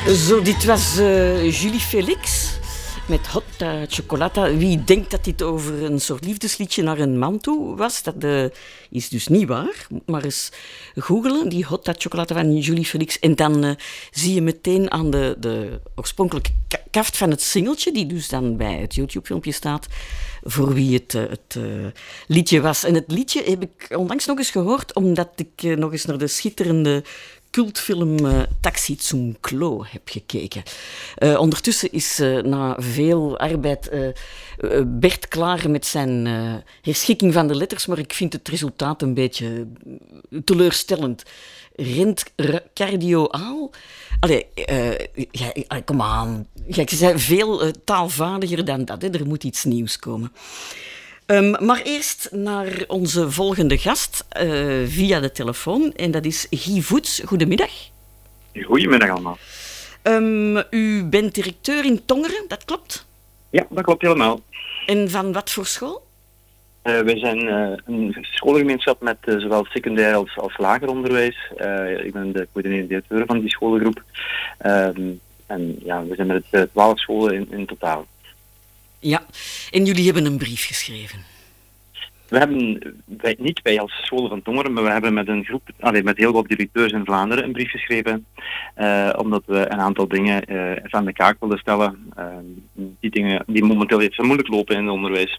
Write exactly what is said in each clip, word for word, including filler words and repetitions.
Zo, dit was uh, Julie Felix met Hot Chocolata. Wie denkt dat dit over een soort liefdesliedje naar een man toe was, dat uh, is dus niet waar. Maar eens googelen, die Hot Chocolata van Julie Felix. En dan uh, zie je meteen aan de, de oorspronkelijke kaft van het singeltje, die dus dan bij het YouTube-filmpje staat, voor wie het, uh, het uh, liedje was. En het liedje heb ik onlangs nog eens gehoord, omdat ik uh, nog eens naar de schitterende cultfilm uh, Taxi zum Klo heb gekeken. Uh, ondertussen is uh, na veel arbeid uh, uh, Bert klaar met zijn uh, herschikking van de letters, maar ik vind het resultaat een beetje teleurstellend. Rent cardioaal. Allee, uh, ja, kom aan. Ja, ze zijn veel uh, taalvaardiger dan dat. Hè. Er moet iets nieuws komen. Um, maar eerst naar onze volgende gast uh, via de telefoon. En dat is Guy Voets. Goedemiddag. Goedemiddag allemaal. Um, u bent directeur in Tongeren, dat klopt? Ja, dat klopt helemaal. En van wat voor school? Uh, wij zijn uh, een scholengemeenschap met uh, zowel secundair als, als lager onderwijs. Uh, ik ben de coördinerende directeur van die scholengroep. Uh, en ja, we zijn met uh, twaalf scholen in, in totaal. Ja, en jullie hebben een brief geschreven. We hebben, wij, niet wij als scholen van Tongeren, maar we hebben met een groep, allee, met heel wat directeurs in Vlaanderen een brief geschreven. Uh, omdat we een aantal dingen uh, aan de kaak wilden stellen. Uh, die dingen die momenteel even moeilijk lopen in het onderwijs.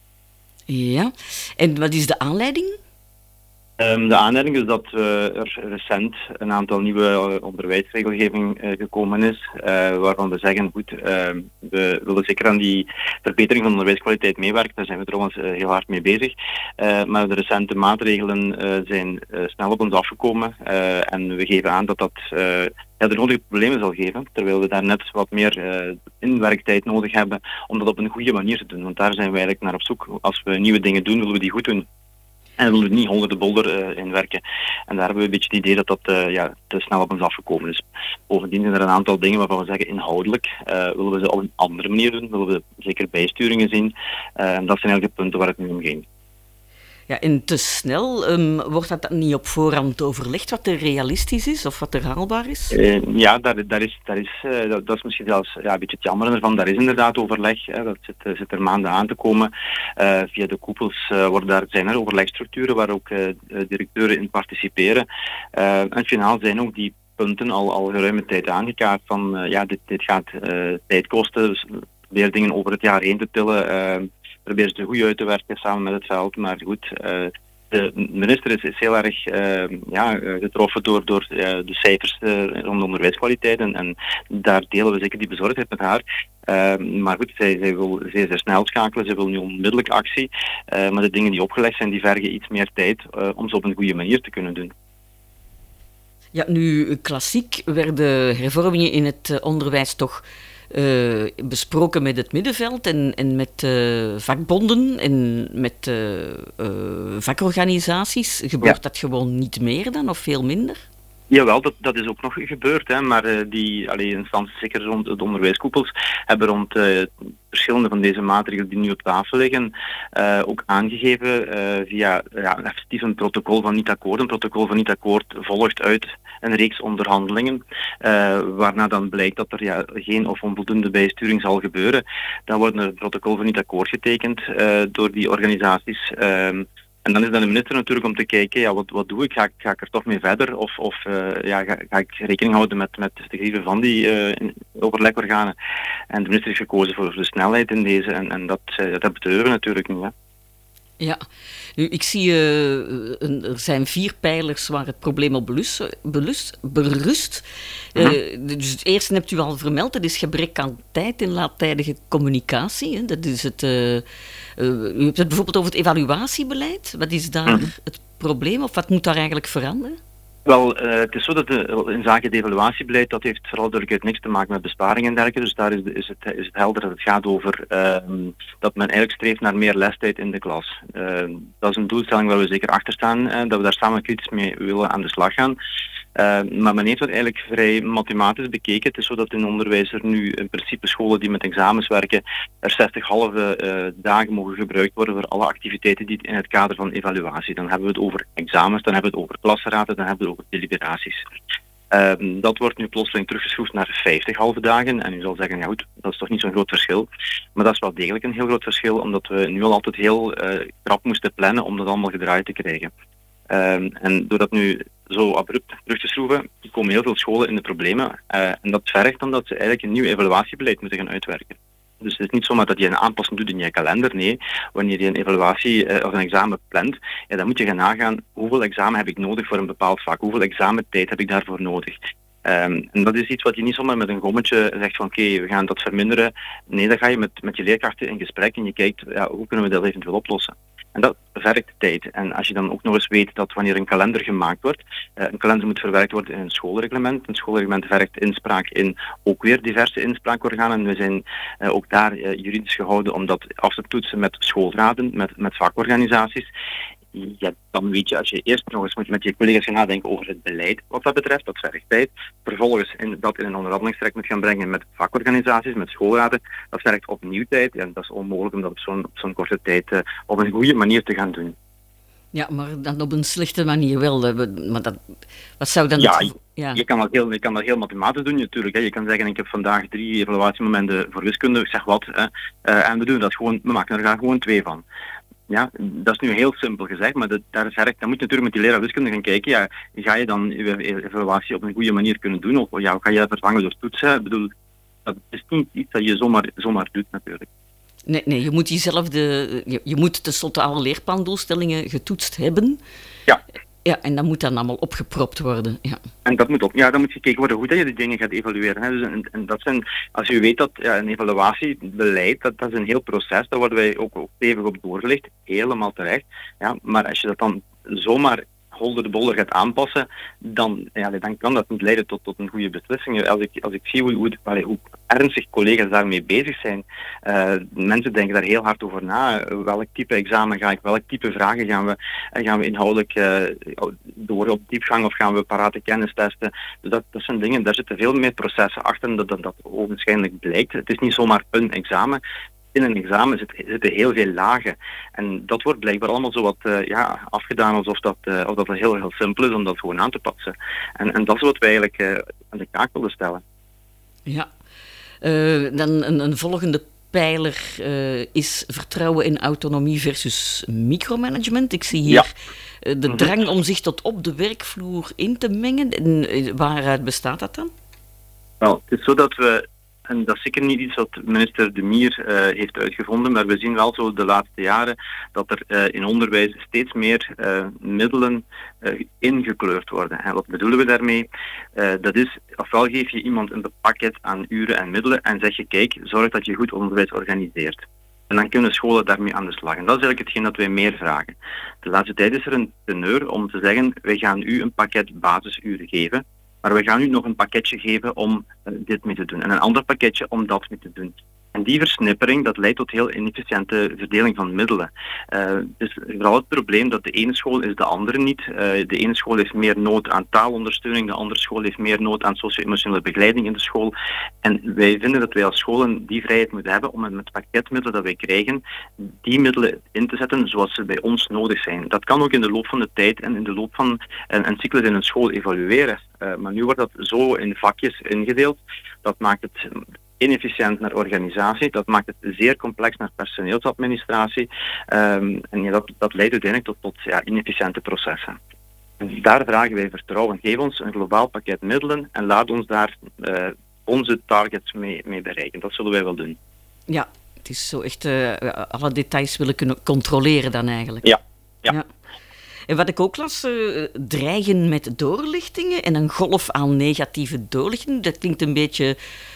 Ja, en wat is de aanleiding? Um, de aanleiding is dat uh, er recent een aantal nieuwe uh, onderwijsregelgeving uh, gekomen is, uh, waarvan we zeggen, goed, uh, we willen zeker aan die verbetering van de onderwijskwaliteit meewerken, daar zijn we trouwens uh, heel hard mee bezig, uh, maar de recente maatregelen uh, zijn uh, snel op ons afgekomen uh, en we geven aan dat dat uh, ja, de nodige problemen zal geven, terwijl we daar net wat meer uh, inwerktijd nodig hebben om dat op een goede manier te doen, want daar zijn we eigenlijk naar op zoek. Als we nieuwe dingen doen, willen we die goed doen. En we willen niet honderden bolder uh, in werken. En daar hebben we een beetje het idee dat dat uh, ja, te snel op ons afgekomen is. Bovendien zijn er een aantal dingen waarvan we zeggen inhoudelijk uh, willen we ze op een andere manier doen. Willen we zeker bijsturingen zien. Uh, en dat zijn eigenlijk de punten waar het nu om ging. Ja, en te snel, um, wordt dat niet op voorhand overlegd wat er realistisch is of wat er haalbaar is? Uh, ja, daar, daar is, daar is, uh, dat, dat is misschien zelfs ja, een beetje het jammer ervan. Daar is inderdaad overleg. Hè, dat zit, uh, zit er maanden aan te komen. Uh, via de koepels uh, worden daar, zijn er overlegstructuren waar ook uh, directeuren in participeren. Uh, en finaal zijn ook die punten al, al geruime tijd aangekaart van uh, ja, dit, dit gaat uh, tijd kosten. Dus probeer dingen over het jaar heen te tillen. Uh, probeer ze goed uit te werken samen met het veld. Maar goed, uh, de minister is, is heel erg uh, ja, getroffen door, door uh, de cijfers uh, rond de onderwijskwaliteit. En, en daar delen we zeker die bezorgdheid met haar. Uh, maar goed, zij, zij wil zeer, zeer snel schakelen. Zij wil nu onmiddellijk actie. Uh, maar de dingen die opgelegd zijn, die vergen iets meer tijd uh, om ze op een goede manier te kunnen doen. Ja, nu klassiek werden hervormingen in het uh, onderwijs toch Uh, besproken met het middenveld en, en met uh, vakbonden en met uh, uh, vakorganisaties. Gebeurt ja. dat gewoon niet meer dan of veel minder? Jawel, dat, dat is ook nog gebeurd, hè, maar uh, die allee, instanties, zeker rond de onderwijskoepels, hebben rond uh, verschillende van deze maatregelen die nu op tafel liggen, uh, ook aangegeven uh, via ja, effectief een protocol van niet-akkoord. Een protocol van niet-akkoord volgt uit een reeks onderhandelingen, uh, waarna dan blijkt dat er ja, geen of onvoldoende bijsturing zal gebeuren. Dan wordt een protocol van niet-akkoord getekend uh, door die organisaties. Uh, En dan is dan de minister natuurlijk om te kijken, ja, wat, wat doe ik? Ga, ik? ga ik er toch mee verder? Of, of uh, ja, ga, ga ik rekening houden met, met de grieven van die uh, overlegorganen? En de minister heeft gekozen voor de snelheid in deze. En, en dat, uh, dat betreuren we natuurlijk niet. Hè. Ja, nu, ik zie, uh, een, er zijn vier pijlers waar het probleem op belust, belust, berust. Uh, mm-hmm. Dus het eerste hebt u al vermeld, dat is gebrek aan tijd en laattijdige communicatie. Hè. Dat is het, uh, uh, u hebt het bijvoorbeeld over het evaluatiebeleid. Wat is daar mm-hmm. het probleem of wat moet daar eigenlijk veranderen? Wel, uh, het is zo dat de, in zaken het evaluatiebeleid, dat heeft vooral duidelijk niks te maken met besparingen en dergelijke. Dus daar is, de, is, het, is het helder dat het gaat over uh, dat men eigenlijk streeft naar meer lestijd in de klas. Uh, dat is een doelstelling waar we zeker achter staan, uh, dat we daar samen kritisch mee willen aan de slag gaan. Uh, maar men heeft dat eigenlijk vrij mathematisch bekeken. Het is zo dat in onderwijs er nu in principe scholen die met examens werken, er zestig halve uh, dagen mogen gebruikt worden voor alle activiteiten die in het kader van evaluatie. Dan hebben we het over examens, dan hebben we het over klasraden, dan hebben we het over deliberaties. Um, dat wordt nu plotseling teruggeschroefd naar vijftig halve dagen. En u zal zeggen, ja goed, dat is toch niet zo'n groot verschil. Maar dat is wel degelijk een heel groot verschil, omdat we nu al altijd heel uh, krap moesten plannen om dat allemaal gedraaid te krijgen. Um, en door dat nu zo abrupt terug te schroeven, komen heel veel scholen in de problemen. Uh, en dat vergt dan dat ze eigenlijk een nieuw evaluatiebeleid moeten gaan uitwerken. Dus het is niet zomaar dat je een aanpassing doet in je kalender. Nee, wanneer je een evaluatie uh, of een examen plant, ja, dan moet je gaan nagaan hoeveel examen heb ik nodig voor een bepaald vak, hoeveel examentijd heb ik daarvoor nodig. Um, en dat is iets wat je niet zomaar met een gommetje zegt van oké, okay, we gaan dat verminderen. Nee, dan ga je met, met je leerkrachten in gesprek en je kijkt, ja, hoe kunnen we dat eventueel oplossen. En dat vergt tijd. En als je dan ook nog eens weet dat wanneer een kalender gemaakt wordt, uh, een kalender moet verwerkt worden in een schoolreglement. Een schoolreglement vergt inspraak in ook weer diverse inspraakorganen. We zijn uh, ook daar uh, juridisch gehouden om dat af te toetsen met schoolraden, met, met vakorganisaties. Ja, dan weet je, als je eerst nog eens moet met je collega's gaan nadenken over het beleid wat dat betreft, dat vergt tijd. Vervolgens in, dat in een onderhandelingstraject moet gaan brengen met vakorganisaties, met schoolraden, dat vergt opnieuw tijd. En dat is onmogelijk om dat op zo'n, op zo'n korte tijd uh, op een goede manier te gaan doen. Ja, maar dan op een slechte manier wel. Maar dat, wat zou dan... Ja, het... ja. Je, kan dat heel, je kan dat heel mathematisch doen natuurlijk. Hè. Je kan zeggen, ik heb vandaag drie evaluatiemomenten voor wiskunde, ik zeg wat. Hè. Uh, en we doen dat gewoon, we maken er graag gewoon twee van. Ja, dat is nu heel simpel gezegd, maar dat, daar is herk, dan moet je natuurlijk met die leraar wiskunde gaan kijken. Ja, ga je dan je evaluatie op een goede manier kunnen doen? Of ja, ga je dat vervangen door toetsen? Ik bedoel, dat is niet iets dat je zomaar, zomaar doet natuurlijk. Nee, nee, je moet diezelfde, je, je moet tenslotte alle leerplandoelstellingen getoetst hebben. Ja. Ja, en dat moet dan allemaal opgepropt worden. Ja. En dat moet op. Ja, dan moet gekeken worden hoe dat je die dingen gaat evalueren. Hè. Dus en, en dat zijn, als je weet dat ja, een evaluatiebeleid, dat, dat is een heel proces, daar worden wij ook, ook stevig op doorgelicht, helemaal terecht. Ja, maar als je dat dan zomaar holder de bolder gaat aanpassen, dan, ja, dan kan dat niet leiden tot, tot een goede beslissing. Als ik, als ik zie hoe, hoe, allee, hoe ernstig collega's daarmee bezig zijn, uh, mensen denken daar heel hard over na. Welk type examen ga ik, welk type vragen gaan we, gaan we inhoudelijk uh, door op diepgang of gaan we parate kennis testen. Dus dat, dat zijn dingen, daar zitten veel meer processen achter dan dat, dat ogenschijnlijk blijkt. Het is niet zomaar een examen. In een examen zit, zitten heel veel lagen. En dat wordt blijkbaar allemaal zo wat uh, ja, afgedaan alsof dat, uh, of dat heel, heel simpel is om dat gewoon aan te passen. En, en dat is wat wij eigenlijk uh, aan de kaak willen stellen. Ja, uh, dan een, een volgende pijler uh, is vertrouwen in autonomie versus micromanagement. Ik zie hier ja. uh, de drang om zich tot op de werkvloer in te mengen. En, uh, waaruit bestaat dat dan? Wel, het is zo dat we... En dat is zeker niet iets wat minister De Mier uh, heeft uitgevonden, maar we zien wel zo de laatste jaren dat er uh, in onderwijs steeds meer uh, middelen uh, ingekleurd worden. En wat bedoelen we daarmee? Uh, dat is, ofwel geef je iemand een pakket aan uren en middelen en zeg je, kijk, zorg dat je goed onderwijs organiseert. En dan kunnen scholen daarmee aan de slag. En dat is eigenlijk hetgeen dat wij meer vragen. De laatste tijd is er een teneur om te zeggen, wij gaan u een pakket basisuren geven, maar we gaan u nog een pakketje geven om uh, dit mee te doen. En een ander pakketje om dat mee te doen. En die versnippering, dat leidt tot heel inefficiënte verdeling van middelen. Uh, dus vooral het probleem dat de ene school is de andere niet. Uh, de ene school heeft meer nood aan taalondersteuning, de andere school heeft meer nood aan socio-emotionele begeleiding in de school. En wij vinden dat wij als scholen die vrijheid moeten hebben om met het pakketmiddelen dat wij krijgen, die middelen in te zetten zoals ze bij ons nodig zijn. Dat kan ook in de loop van de tijd en in de loop van een, een cyclus in een school evalueren. Uh, maar nu wordt dat zo in vakjes ingedeeld. Dat maakt het inefficiënt naar organisatie, dat maakt het zeer complex naar personeelsadministratie. Um, en ja, dat, dat leidt uiteindelijk tot, tot ja, inefficiënte processen. En daar vragen wij vertrouwen. Geef ons een globaal pakket middelen en laat ons daar uh, onze targets mee, mee bereiken. Dat zullen wij wel doen. Ja, het is zo echt uh, alle details willen kunnen controleren dan eigenlijk. Ja, ja. ja. En wat ik ook las, uh, dreigen met doorlichtingen en een golf aan negatieve doorlichtingen. Dat klinkt een beetje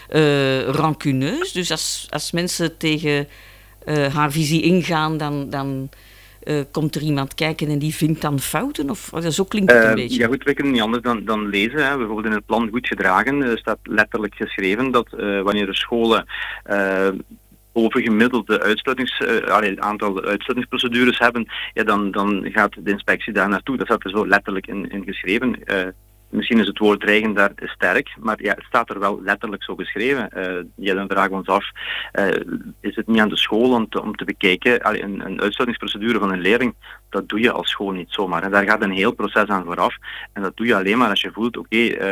uh, rancuneus. Dus als, als mensen tegen uh, haar visie ingaan, dan, dan uh, komt er iemand kijken en die vindt dan fouten? Of zo klinkt het een uh, beetje. Ja goed, we kunnen niet anders dan, dan lezen. Hè. Bijvoorbeeld in het plan Goed Gedragen uh, staat letterlijk geschreven dat uh, wanneer de scholen... Uh, bovengemiddelde uitsluitings, uh, allee, aantal uitsluitingsprocedures hebben, ja, dan, dan gaat de inspectie daar naartoe. Dat staat er zo letterlijk in, in geschreven. Uh, misschien is het woord dreigen daar sterk, maar ja, het staat er wel letterlijk zo geschreven. Uh, ja, dan vragen we ons af, uh, is het niet aan de school om te, om te bekijken, allee, een, een uitsluitingsprocedure van een leerling, dat doe je als school niet zomaar. En daar gaat een heel proces aan vooraf. En dat doe je alleen maar als je voelt, oké, okay, uh,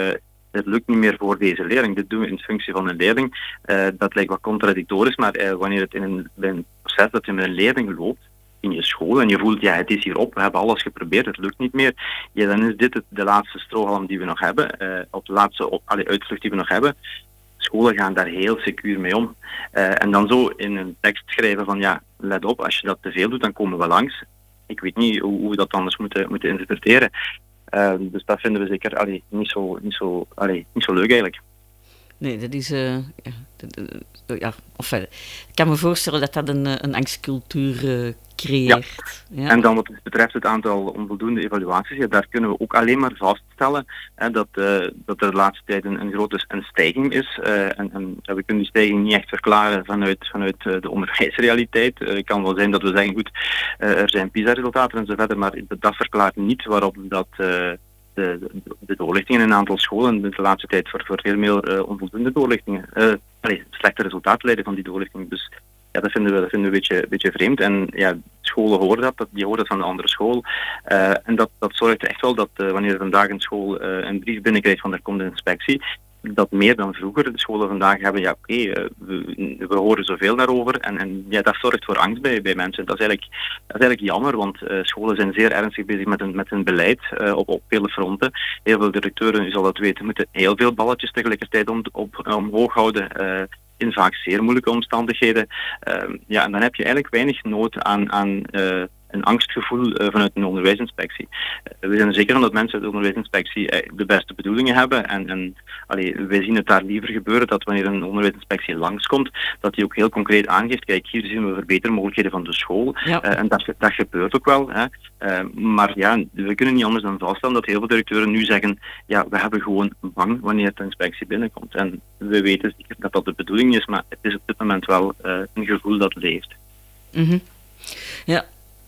het lukt niet meer voor deze leerling, dit doen we in functie van een leerling. Uh, dat lijkt wat contradictorisch, maar uh, wanneer het in een, in een proces dat je met een leerling loopt, in je school en je voelt, ja, het is hierop, we hebben alles geprobeerd, het lukt niet meer, ja, dan is dit het, de laatste strohalm die we nog hebben, uh, of de laatste op, allee, uitvlucht die we nog hebben. Scholen gaan daar heel secuur mee om. Uh, en dan zo in een tekst schrijven van, ja, let op, als je dat te veel doet, dan komen we langs. Ik weet niet hoe, hoe we dat anders moeten, moeten interpreteren. Uh, dus dat vinden we zeker allee, niet, zo, niet, zo, allee, niet zo leuk eigenlijk. Nee, dat is... Uh, ja, uh, ja, enfin, ik kan me voorstellen dat dat een, een angstcultuur uh, creëert. Ja. Ja. En dan wat betreft het aantal onvoldoende evaluaties, ja, daar kunnen we ook alleen maar vaststellen hè, dat, uh, dat er de laatste tijd een, een grote een stijging is. Uh, en, en ja, we kunnen die stijging niet echt verklaren vanuit, vanuit uh, de onderwijsrealiteit. Uh, het kan wel zijn dat we zeggen, goed, uh, er zijn PISA-resultaten en zo verder, maar dat verklaart niet waarom dat... Uh, De, de, de doorlichtingen in een aantal scholen de laatste tijd voor, voor veel meer uh, onvoldoende doorlichtingen, uh, allee, slechte resultaten leiden van die doorlichtingen. Dus ja, dat vinden we, dat vinden we een beetje, beetje vreemd. En ja, scholen horen dat, dat die horen dat van de andere school. Uh, en dat, dat zorgt echt wel dat uh, wanneer vandaag een school uh, een brief binnenkrijgt van er komt een inspectie, dat meer dan vroeger de scholen vandaag hebben, ja oké, okay, uh, we, we horen zoveel daarover en, en ja, dat zorgt voor angst bij, bij mensen. Dat is eigenlijk, dat is eigenlijk jammer, want uh, scholen zijn zeer ernstig bezig met hun, met hun beleid uh, op, op vele fronten. Heel veel directeuren, u zal dat weten, moeten heel veel balletjes tegelijkertijd om, op, omhoog houden. Uh, in vaak zeer moeilijke omstandigheden. Uh, ja, en dan heb je eigenlijk weinig nood aan, aan uh, een angstgevoel uh, vanuit een onderwijsinspectie. Uh, we zijn er zeker van dat mensen uit de onderwijsinspectie uh, de beste bedoelingen hebben en, en allee, wij zien het daar liever gebeuren dat wanneer een onderwijsinspectie langskomt, dat die ook heel concreet aangeeft, kijk, hier zien we verbetermogelijkheden van de school. Ja. Uh, en dat, dat gebeurt ook wel. Hè. Uh, maar ja, we kunnen niet anders dan vaststellen dat heel veel directeuren nu zeggen, ja, we hebben gewoon bang wanneer de inspectie binnenkomt. En we weten zeker dat dat de bedoeling is, maar het is op dit moment wel uh, een gevoel dat leeft. Mm-hmm. Ja.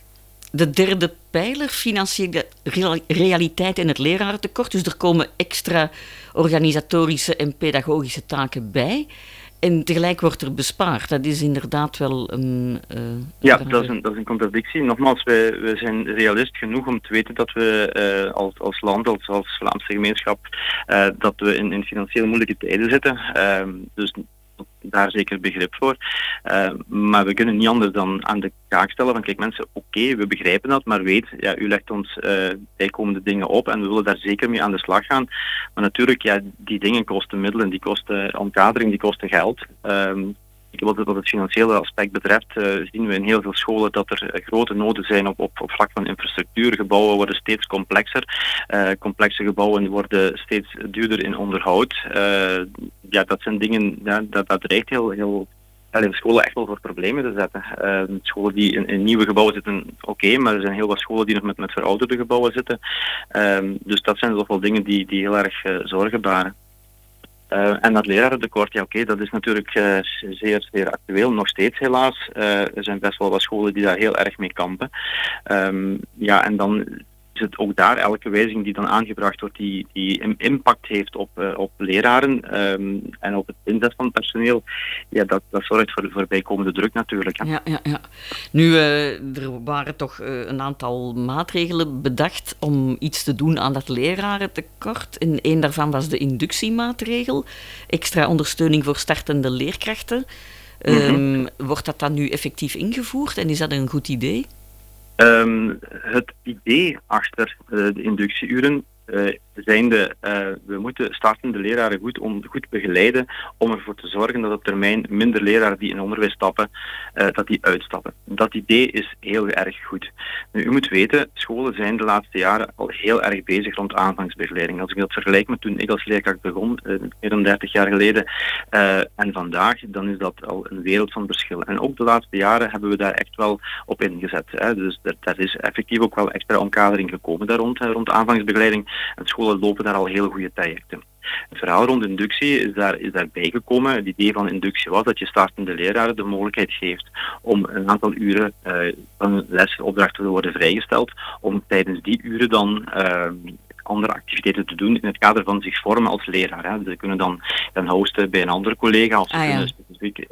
De derde pijler, financiële realiteit en het lerarentekort. Dus er komen extra organisatorische en pedagogische taken bij. En tegelijk wordt er bespaard. Dat is inderdaad wel een... Uh, ja, dat is een, dat is een contradictie. Nogmaals, wij, wij zijn realist genoeg om te weten dat we uh, als, als land, als, als Vlaamse gemeenschap, uh, dat we in, in financieel moeilijke tijden zitten. Uh, dus daar zeker begrip voor. Uh, maar we kunnen niet anders dan aan de kaak stellen van kijk mensen, oké, okay, we begrijpen dat, maar weet, ja, u legt ons uh, bijkomende dingen op en we willen daar zeker mee aan de slag gaan. Maar natuurlijk, ja, die dingen kosten middelen, die kosten omkadering, die kosten geld. Um, Wat het, wat het financiële aspect betreft uh, zien we in heel veel scholen dat er uh, grote noden zijn op, op, op vlak van infrastructuur. Gebouwen worden steeds complexer. Uh, complexe gebouwen worden steeds duurder in onderhoud. Uh, ja, dat zijn dingen, ja, dat, dat dreigt heel, heel, heel scholen echt wel voor problemen te zetten. Uh, scholen die in, in nieuwe gebouwen zitten, oké, okay, maar er zijn heel wat scholen die nog met, met verouderde gebouwen zitten. Uh, dus dat zijn toch wel dingen die, die heel erg uh, zorgen baren. Uh, en dat lerarentekort, ja oké, okay, dat is natuurlijk uh, zeer, zeer actueel, nog steeds helaas. Uh, er zijn best wel wat scholen die daar heel erg mee kampen. Um, ja, en dan is het ook daar elke wijziging die dan aangebracht wordt, die, die impact heeft op, uh, op leraren um, en op het inzet van het personeel, ja, dat, dat zorgt voor, voor bijkomende druk natuurlijk. Hè. Ja, ja, ja. Nu, uh, er waren toch uh, een aantal maatregelen bedacht om iets te doen aan dat lerarentekort. En een daarvan was de inductiemaatregel, extra ondersteuning voor startende leerkrachten. Um, mm-hmm. Wordt dat dan nu effectief ingevoerd en is dat een goed idee? Um, het idee achter uh, de inductieuren uh, zijnde, uh, we moeten startende leraren goed, om, goed begeleiden om ervoor te zorgen dat op termijn minder leraren die in onderwijs stappen, uh, dat die uitstappen. Dat idee is heel erg goed. Nu, u moet weten, scholen zijn de laatste jaren al heel erg bezig rond aanvangsbegeleiding. Als ik dat vergelijk met toen ik als leerkracht begon, uh, meer dan dertig jaar geleden, uh, en vandaag, dan is dat al een wereld van verschil. En ook de laatste jaren hebben we daar echt wel op ingezet. Hè. Dus daar is effectief ook wel extra omkadering gekomen daar rond, rond aanvangsbegeleiding. En scholen lopen daar al heel goede trajecten. Het verhaal rond inductie is daar, is daar bijgekomen. Het idee van inductie was dat je startende leraren de mogelijkheid geeft om een aantal uren uh, van een lesopdracht te worden vrijgesteld, om tijdens die uren dan uh, andere activiteiten te doen in het kader van zich vormen als leraar. Hè. Ze kunnen dan, dan hosten bij een andere collega of ze ah, ja. kunnen specifiek ja,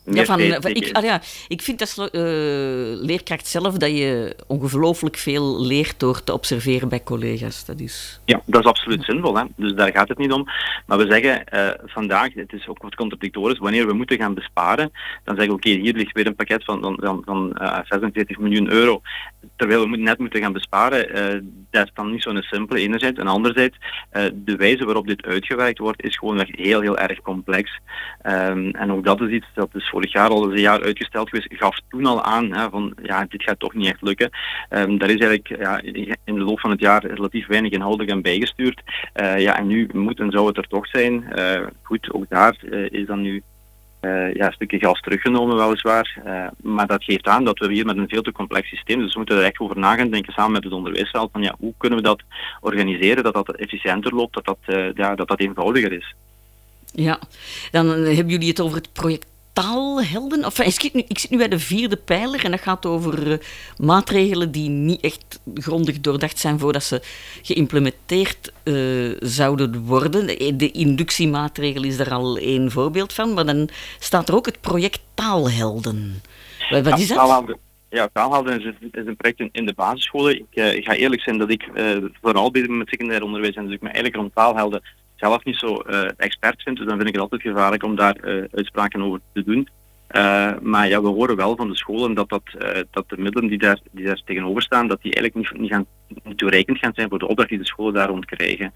meer ja, van, tijd van, ik, ah, ja, ik vind als uh, leerkracht zelf dat je ongelooflijk veel leert door te observeren bij collega's. Dat is... Ja, dat is absoluut zinvol, hè? Dus daar gaat het niet om. Maar we zeggen uh, vandaag, het is ook wat contradictorisch, wanneer we moeten gaan besparen, dan zeggen we oké, okay, hier ligt weer een pakket van, van, van, van uh, zesenveertig miljoen euro, terwijl we net moeten gaan besparen. Uh, dat is dan niet zo'n simpele enerzijds. En anderzijds, uh, de wijze waarop dit uitgewerkt wordt, is gewoon heel, heel erg complex. Um, en ook dat is iets, dat is vorig jaar al eens een jaar uitgesteld geweest, gaf toen al aan hè, van, ja, dit gaat toch niet echt lukken. Um, daar is eigenlijk ja, in de loop van het jaar relatief weinig inhoudelijk aan bijgestuurd. Uh, ja, en nu moet en zou het er toch zijn. Uh, goed, ook daar uh, is dan nu Uh, ja, een stukje gas teruggenomen weliswaar, uh, maar dat geeft aan dat we hier met een veel te complex systeem, dus we moeten er echt over na gaan denken samen met het onderwijsveld, van ja, hoe kunnen we dat organiseren, dat dat efficiënter loopt, dat dat, uh, ja, dat, dat eenvoudiger is. Ja, dan hebben jullie het over het project Taalhelden. Enfin, ik, zit nu, ik zit nu bij de vierde pijler en dat gaat over uh, maatregelen die niet echt grondig doordacht zijn voordat ze geïmplementeerd uh, zouden worden. De, de inductiemaatregel is daar al één voorbeeld van, maar dan staat er ook het project Taalhelden. Wat, wat is dat? Taalhelden. Ja, Taalhelden is, is een project in, in de basisscholen. Ik, uh, ik ga eerlijk zijn dat ik uh, vooral bezig ben met secundair onderwijs en dus ik me eigenlijk rond Taalhelden zelf niet zo uh, expert vind, dus dan vind ik het altijd gevaarlijk om daar uh, uitspraken over te doen. Uh, maar ja, we horen wel van de scholen dat, dat, uh, dat de middelen die daar, die daar tegenover staan, dat die eigenlijk niet, niet, gaan, niet toereikend gaan zijn voor de opdracht die de scholen daar rond krijgen.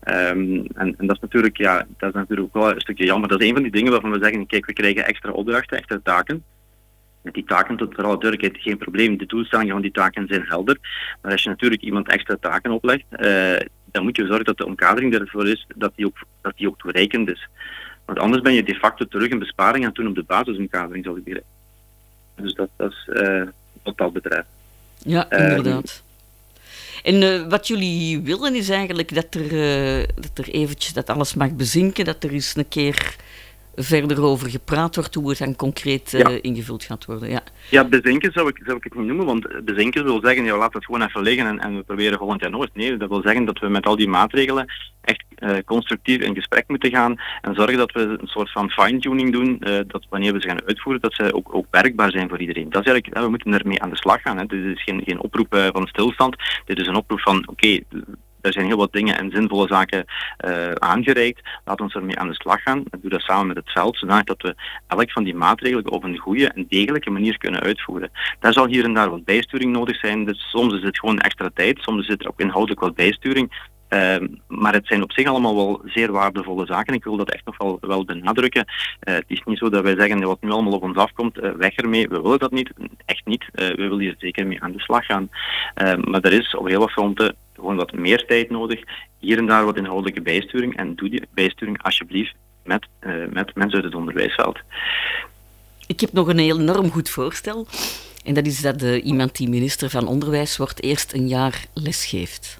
Um, en, en dat is natuurlijk, ja, dat is natuurlijk ook wel een stukje jammer. Dat is een van die dingen waarvan we zeggen, kijk, we krijgen extra opdrachten, extra taken. Met die taken, tot voor alle duidelijkheid, geen probleem. De doelstellingen van die taken zijn helder. Maar als je natuurlijk iemand extra taken oplegt, uh, dan moet je zorgen dat de omkadering ervoor is, dat die ook, dat die ook toereikend is. Want anders ben je de facto terug een besparing aan doen op de basisomkadering, zal ik zeggen. Dus dat, dat is uh, wat dat betreft. Ja, inderdaad. Uh, en uh, wat jullie willen is eigenlijk dat er, uh, dat er eventjes dat alles mag bezinken, dat er eens een keer verder over gepraat wordt, hoe het dan concreet uh, ja. ingevuld gaat worden. Ja, ja bezinken zou ik, zou ik het niet noemen, want bezinken wil zeggen, ja, laat het gewoon even liggen en, en we proberen volgend jaar nooit. Nee, dat wil zeggen dat we met al die maatregelen echt uh, constructief in gesprek moeten gaan en zorgen dat we een soort van fine-tuning doen, uh, dat wanneer we ze gaan uitvoeren, dat ze ook, ook werkbaar zijn voor iedereen. Dat is eigenlijk, uh, we moeten ermee aan de slag gaan. Hè. Dit is geen, geen oproep uh, van stilstand, dit is een oproep van, oké, okay, er zijn heel wat dingen en zinvolle zaken uh, aangereikt. Laten we ons ermee aan de slag gaan. Ik doe dat samen met het veld, zodat dat we elk van die maatregelen op een goede en degelijke manier kunnen uitvoeren. Daar zal hier en daar wat bijsturing nodig zijn. Dus soms is het gewoon extra tijd, soms zit er ook inhoudelijk wat bijsturing. Uh, maar het zijn op zich allemaal wel zeer waardevolle zaken. Ik wil dat echt nog wel, wel benadrukken. Uh, het is niet zo dat wij zeggen, wat nu allemaal op ons afkomt, uh, weg ermee. We willen dat niet. Echt niet. Uh, we willen hier zeker mee aan de slag gaan. Uh, maar er is op heel wat fronten gewoon wat meer tijd nodig. Hier en daar wat inhoudelijke bijsturing. En doe die bijsturing alsjeblieft met, uh, met mensen uit het onderwijsveld. Ik heb nog een heel enorm goed voorstel. En dat is dat uh, iemand die minister van Onderwijs wordt eerst een jaar lesgeeft.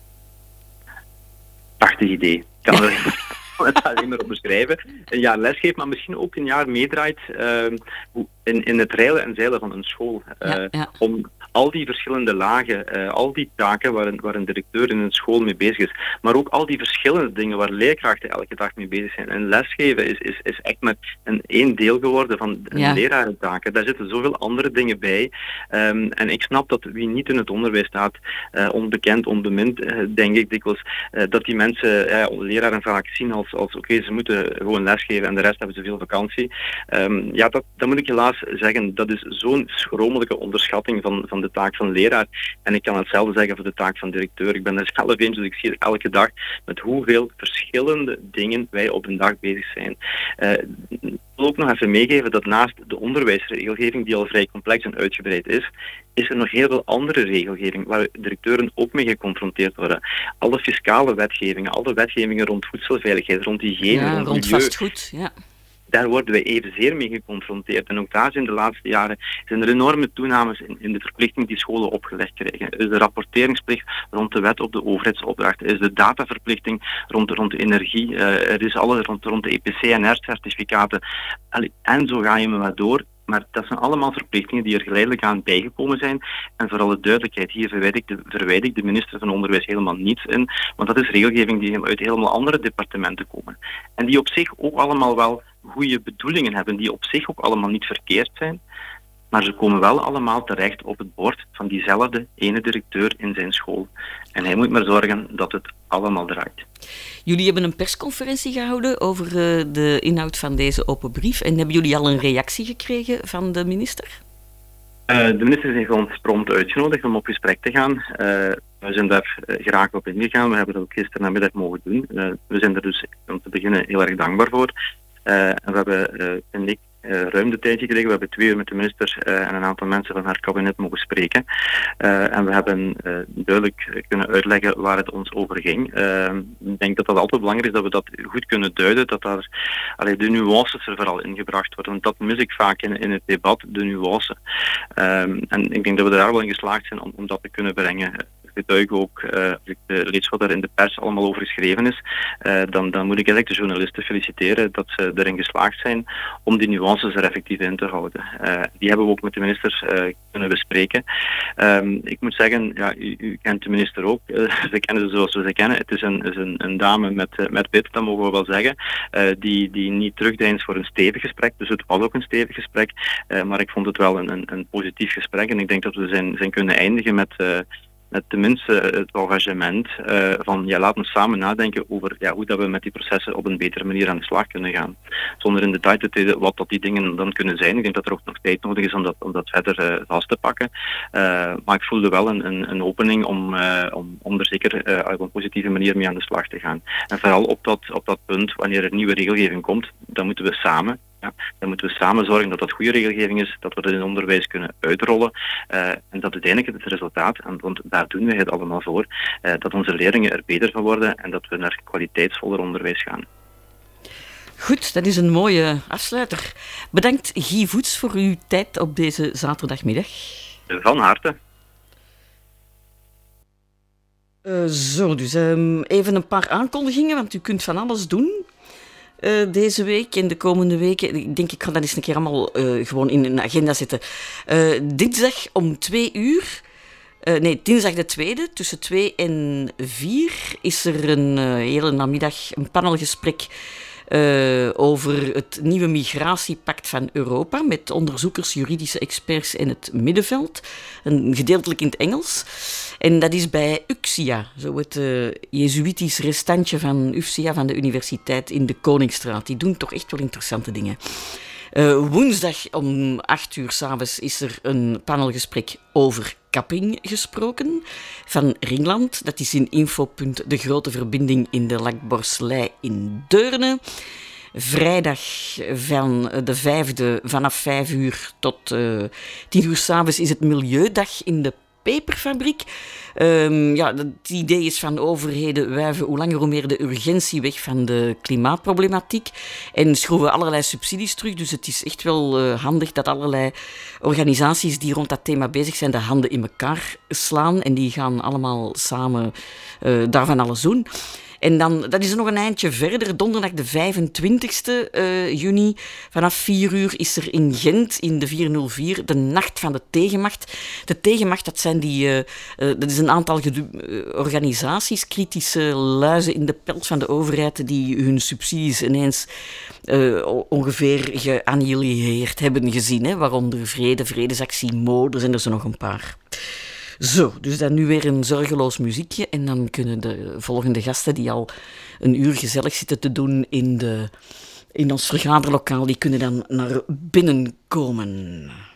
Prachtig idee. Ik kan er het alleen maar op beschrijven. Een jaar lesgeeft, maar misschien ook een jaar meedraait uh, in, in het reilen en zeilen van een school. Uh, ja, ja. Om al die verschillende lagen, uh, al die taken waar een, waar een directeur in een school mee bezig is, maar ook al die verschillende dingen waar leerkrachten elke dag mee bezig zijn. En lesgeven is, is, is echt maar een één deel geworden van een ja. lerarentaken. Daar zitten zoveel andere dingen bij. Um, en ik snap dat wie niet in het onderwijs staat, uh, onbekend, onbemind, uh, denk ik dikwijls, uh, dat die mensen uh, leraren vaak zien als, als oké, okay, ze moeten gewoon lesgeven en de rest hebben ze veel vakantie. Um, ja, dat, dat moet ik helaas zeggen. Dat is zo'n schromelijke onderschatting van, van de taak van leraar. En ik kan hetzelfde zeggen voor de taak van directeur. Ik ben er zelf eens, dus ik zie het elke dag met hoeveel verschillende dingen wij op een dag bezig zijn. Uh, ik wil ook nog even meegeven dat naast de onderwijsregelgeving, die al vrij complex en uitgebreid is, is er nog heel veel andere regelgeving waar directeuren ook mee geconfronteerd worden. Alle fiscale wetgevingen, alle wetgevingen rond voedselveiligheid, rond hygiëne, ja, rond, rond milieu. vastgoed, ja. Daar worden wij evenzeer mee geconfronteerd. En ook daar zijn de laatste jaren zijn er enorme toenames in, in de verplichting die scholen opgelegd krijgen. Er is de rapporteringsplicht rond de wet op de overheidsopdrachten. Er is de dataverplichting rond, rond de energie. Uh, er is alles rond, rond de E P C N R-certificaten. En zo ga je maar door. Maar dat zijn allemaal verplichtingen die er geleidelijk aan bijgekomen zijn. En voor alle duidelijkheid, hier verwijt ik de, verwijt ik de minister van Onderwijs helemaal niets in. Want dat is regelgeving die uit helemaal andere departementen komen. En die op zich ook allemaal wel goede bedoelingen hebben, die op zich ook allemaal niet verkeerd zijn. Maar ze komen wel allemaal terecht op het bord van diezelfde ene directeur in zijn school. En hij moet maar zorgen dat het allemaal draait. Jullie hebben een persconferentie gehouden over uh, de inhoud van deze open brief. En hebben jullie al een reactie gekregen van de minister? Uh, de minister heeft ons prompt uitgenodigd om op gesprek te gaan. Uh, we zijn daar uh, graag op ingegaan. We hebben dat ook gisteren namiddag mogen doen. Uh, we zijn er dus om te beginnen heel erg dankbaar voor. Uh, en we hebben, uh, vind ik, Uh, ruim de tijd gekregen. We hebben twee uur met de minister uh, en een aantal mensen van haar kabinet mogen spreken. Uh, en we hebben uh, duidelijk kunnen uitleggen waar het ons over ging. Uh, ik denk dat dat altijd belangrijk is dat we dat goed kunnen duiden, dat daar allee, de nuances er vooral ingebracht worden. Want dat mis ik vaak in, in het debat, de nuance. Uh, en ik denk dat we daar wel in geslaagd zijn om, om dat te kunnen brengen. Getuig ook, uh, als ik uh, lees wat er in de pers allemaal over geschreven is, uh, dan, dan moet ik eigenlijk de journalisten feliciteren dat ze erin geslaagd zijn om die nuances er effectief in te houden. Uh, die hebben we ook met de minister uh, kunnen bespreken. Um, ik moet zeggen, ja, u, u kent de minister ook, uh, we kennen ze zoals we ze kennen. Het is een, is een, een dame met, uh, met wit, dat mogen we wel zeggen, uh, die, die niet terugdeinst voor een stevig gesprek, dus het was ook een stevig gesprek, uh, maar ik vond het wel een, een, een positief gesprek en ik denk dat we zijn, zijn kunnen eindigen met uh, met tenminste het engagement uh, van ja, laten we samen nadenken over ja, hoe dat we met die processen op een betere manier aan de slag kunnen gaan. Zonder in detail te treden wat dat die dingen dan kunnen zijn. Ik denk dat er ook nog tijd nodig is om dat, om dat verder uh, vast te pakken. Uh, maar ik voelde wel een, een, een opening om, uh, om, om er zeker uh, op een positieve manier mee aan de slag te gaan. En vooral op dat, op dat punt, wanneer er nieuwe regelgeving komt, dan moeten we samen Ja, dan moeten we samen zorgen dat dat goede regelgeving is, dat we dat in het onderwijs kunnen uitrollen uh, en dat uiteindelijk het resultaat, en want daar doen we het allemaal voor, uh, dat onze leerlingen er beter van worden en dat we naar kwaliteitsvoller onderwijs gaan. Goed, dat is een mooie afsluiter. Bedankt Guy Voets voor uw tijd op deze zaterdagmiddag. Van harte. Uh, zo, dus um, even een paar aankondigingen, want u kunt van alles doen. Uh, deze week en de komende weken. Ik denk, ik ga dat eens een keer allemaal uh, gewoon in een agenda zetten. Uh, dinsdag om twee uur. Uh, nee, dinsdag de tweede, tussen twee en vier, is er een uh, hele namiddag een panelgesprek uh, over het nieuwe migratiepact van Europa met onderzoekers, juridische experts en het middenveld. Een, gedeeltelijk in het Engels. En dat is bij U C S I A, zo het uh, Jezuïtisch restantje van U C S I A van de Universiteit in de Koningsstraat. Die doen toch echt wel interessante dingen. Uh, woensdag om acht uur 's avonds is er een panelgesprek over kapping gesproken van Ringland. Dat is in infopunt De Grote Verbinding in de Lakborslei in Deurne. Vrijdag van de vijfde vanaf vijf uur tot uh, tien uur 's avonds is het Milieudag in de Peperfabriek. Um, ja, het idee is van overheden wuiven hoe langer hoe meer de urgentie weg van de klimaatproblematiek en schroeven allerlei subsidies terug. Dus het is echt wel uh, handig dat allerlei organisaties die rond dat thema bezig zijn de handen in elkaar slaan en die gaan allemaal samen uh, daarvan alles doen. En dan, dat is er nog een eindje verder. Donderdag de vijfentwintigste uh, juni, vanaf vier uur, is er in Gent, in de vierhonderdvier, de Nacht van de Tegenmacht. De Tegenmacht, dat zijn die, uh, uh, dat is een aantal gedu- uh, organisaties, kritische luizen in de pels van de overheid, die hun subsidies ineens uh, ongeveer geannihileerd hebben gezien. Hè? Waaronder Vrede, Vredesactie, Mo, er zijn er zo nog een paar. Zo, dus dan nu weer een zorgeloos muziekje en dan kunnen de volgende gasten die al een uur gezellig zitten te doen in, de, in ons vergaderlokaal, die kunnen dan naar binnen komen.